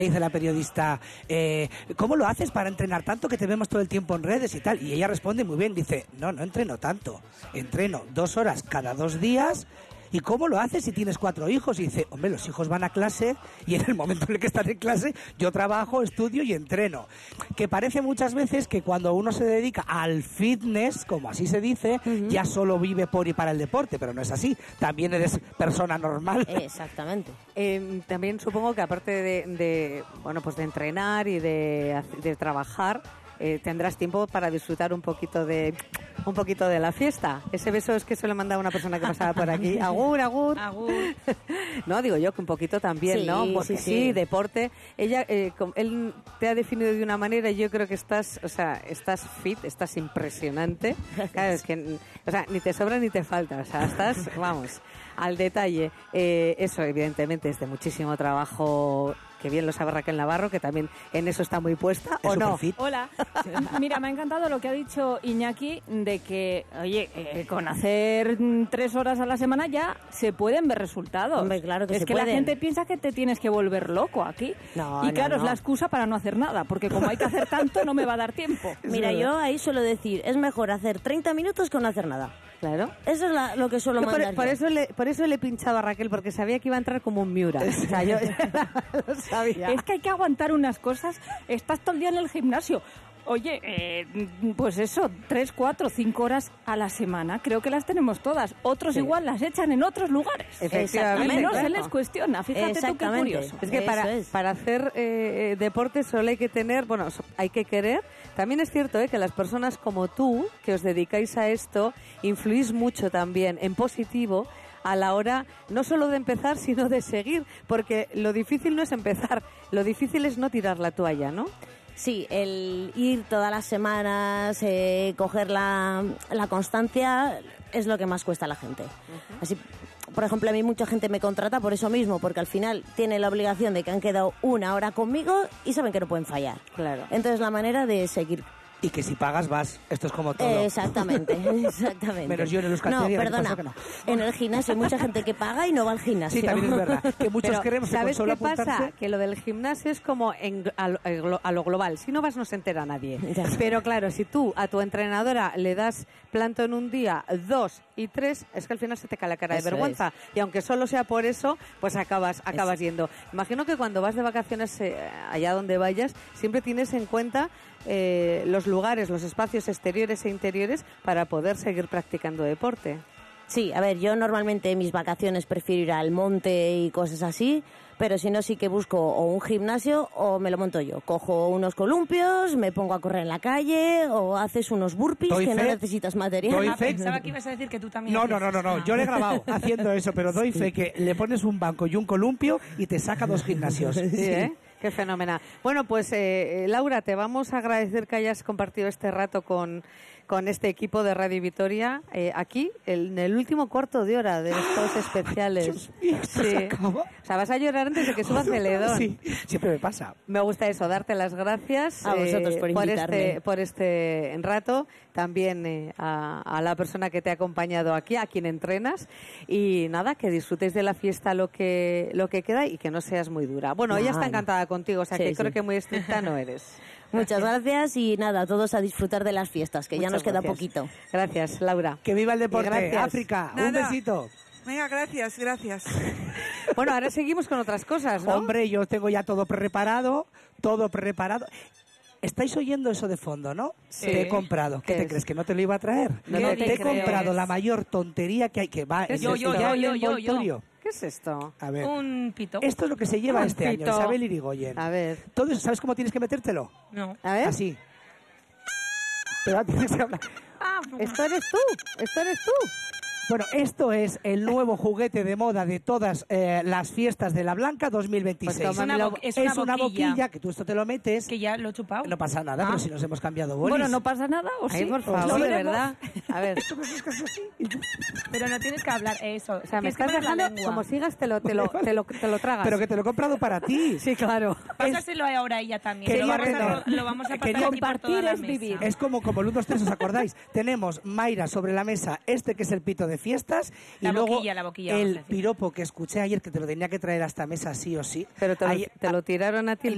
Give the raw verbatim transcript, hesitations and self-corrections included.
Dice la periodista, eh, ¿cómo lo haces para entrenar tanto que te vemos todo el tiempo en redes y tal? Y ella responde muy bien, dice, no, no entreno tanto, entreno dos horas cada dos días. ¿Y cómo lo haces si tienes cuatro hijos? Y dice, hombre, los hijos van a clase y en el momento en el que están en clase yo trabajo, estudio y entreno. Que parece muchas veces que cuando uno se dedica al fitness, como así se dice, uh-huh. ya solo vive por y para el deporte, pero no es así. También eres persona normal. Exactamente. Eh, también supongo que aparte de, de, bueno, pues de entrenar y de, de trabajar, Eh, tendrás tiempo para disfrutar un poquito de un poquito de la fiesta. Ese beso es que se lo mandaba una persona que pasaba por aquí. Agur, agur. Agur. No, digo yo que un poquito también, sí, ¿no? Porque sí, sí, sí, deporte. Ella, eh, él te ha definido de una manera y yo creo que estás, o sea, estás fit, estás impresionante. Claro, es que, o sea, ni te sobra ni te falta. O sea, estás, vamos, al detalle. Eh, eso, evidentemente, es de muchísimo trabajo. Que bien lo sabe Raquel Navarro, que también en eso está muy puesta, ¿o no? Fit. Hola. Mira, me ha encantado lo que ha dicho Iñaki de que, oye, eh, con hacer tres horas a la semana ya se pueden ver resultados. Hombre, claro que es se que pueden. La gente piensa que te tienes que volver loco aquí. No, y claro, no, no. es la excusa para no hacer nada, porque como hay que hacer tanto, no me va a dar tiempo. Mira, yo ahí suelo decir, es mejor hacer treinta minutos que no hacer nada. Claro. Eso es la, lo que suelo por, mandar por yo. eso le Por eso le he pinchado a Raquel, porque sabía que iba a entrar como un Miura. O sea, yo lo sabía. Es que hay que aguantar unas cosas. Estás todo el día en el gimnasio. Oye, eh, pues eso, tres, cuatro, cinco horas a la semana, creo que las tenemos todas. Otros sí. igual las echan en otros lugares. Efectivamente. Y no claro. se les cuestiona, fíjate tú qué curioso. Es que para, es. para hacer eh, deporte solo hay que tener, bueno, hay que querer. También es cierto eh, que las personas como tú, que os dedicáis a esto, influís mucho también en positivo a la hora no solo de empezar, sino de seguir, porque lo difícil no es empezar, lo difícil es no tirar la toalla, ¿no? Sí, el ir todas las semanas, eh, coger la, la constancia, es lo que más cuesta a la gente. Uh-huh. Así, por ejemplo, a mí mucha gente me contrata por eso mismo, porque al final tienen la obligación de que han quedado una hora conmigo y saben que no pueden fallar. Claro. Entonces, la manera de seguir... Y que si pagas vas, esto es como todo. Exactamente, exactamente. Menos yo en el Euskaltegia. No, perdona, que no. En el gimnasio hay mucha gente que paga y no va al gimnasio. Sí, también es verdad, que muchos Pero, queremos que ¿sabes con solo qué pasa? apuntarse... Que lo del gimnasio es como en, a, lo, a lo global, si no vas no se entera nadie. Pero claro, si tú a tu entrenadora le das planto en un día, dos y tres, es que al final se te cae la cara eso de vergüenza. Es. Y aunque solo sea por eso, pues acabas acabas eso. yendo. Imagino que cuando vas de vacaciones eh, allá donde vayas, siempre tienes en cuenta eh, los lugares, los espacios exteriores e interiores para poder seguir practicando deporte. Sí, a ver, yo normalmente en mis vacaciones prefiero ir al monte y cosas así, pero si no sí que busco o un gimnasio o me lo monto yo. Cojo unos columpios, me pongo a correr en la calle o haces unos burpees que fe, no necesitas material. Ah, pensaba que ibas a decir que tú también. No, no, no, no, no, yo le he grabado haciendo eso, pero doy fe que le pones un banco y un columpio y te saca dos gimnasios. Sí, sí. ¿eh? Qué fenomenal. Bueno, pues eh, Laura, te vamos a agradecer que hayas compartido este rato con, con este equipo de Radio Vitoria eh, aquí, el, en el último cuarto de hora de estos especiales. Dios mío, ¿esto sí. se acaba? O sea, vas a llorar antes de que suba Celedón. Sí, siempre me pasa. Me gusta eso, darte las gracias a vosotros por eh, por invitarme. este, por este rato, también eh, a, a la persona que te ha acompañado aquí, a quien entrenas, y nada, que disfrutes de la fiesta lo que lo que queda y que no seas muy dura. Bueno, no, ella está encantada contigo, o sea sí, que sí. creo que muy estricta no eres. Muchas gracias y nada, todos a disfrutar de las fiestas, que Muchas ya nos queda gracias. poquito. Gracias, Laura. Que viva el deporte. Gracias. África, Nada. un besito. Venga, gracias, gracias. Bueno, ahora seguimos con otras cosas, ¿no? Hombre, yo tengo ya todo preparado, todo preparado. Estáis oyendo eso de fondo, ¿no? Sí. Te he comprado. ¿Qué, ¿Qué te es? crees? ¿Que no te lo iba a traer? No, No, no te te he creo. comprado Es- la mayor tontería que hay, que va ¿Qué en es Yo, el yo, yo, yo, yo, yo. envoltorio. ¿Qué es esto? A ver, Un pito. esto es lo que se lleva Un este pito. año, Isabel Irigoyen. A ver, Todo eso, ¿sabes cómo tienes que metértelo? No. a ver. Así. Pero tienes que hablar. Ah, Esto eres tú, esto eres tú. Bueno, esto es el nuevo juguete de moda de todas eh, las fiestas de la Blanca dos mil veintiséis. Pues es una, tómamelo. bo- es es una una boquilla, boquilla que tú esto te lo metes. que ya lo he chupado. No pasa nada, Ah. pero si nos hemos cambiado bolis. Bueno, no pasa nada, ¿o Ay, sí? por Pues favor, lo de veremos. verdad. A ver, Pero no tienes que hablar eso. o sea, me estás dejando, como sigas, te lo, te lo, te lo, te lo tragas. Pero que te lo he comprado para ti. Sí, claro. Pásaselo ahora a ella también. Quería Lo vamos, a, tener- ro- lo vamos a pasar quería aquí por compartir toda la es mesa. vivir. Es como, como el uno, dos, tres, ¿os acordáis? Tenemos, Mayra, sobre la mesa este que es el pito de fiestas y La luego boquilla, la boquilla, vamos a el decir. piropo que escuché ayer que te lo tenía que traer a esta mesa sí o sí. Pero te lo, Ayer- te lo tiraron a ti.